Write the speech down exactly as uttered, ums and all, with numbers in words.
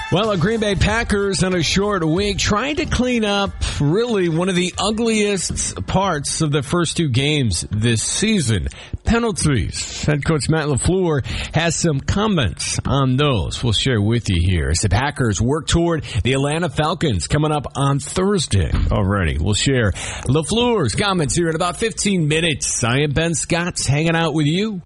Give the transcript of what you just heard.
Well, the Green Bay Packers on a short week trying to clean up really one of the ugliest parts of the first two games this season. Penalties. Head coach Matt LaFleur has some comments on those we'll share with you here as the Packers work toward the Atlanta Falcons coming up on Thursday already. We'll share LaFleur's comments here in about fifteen minutes. I am Ben Scott hanging out with you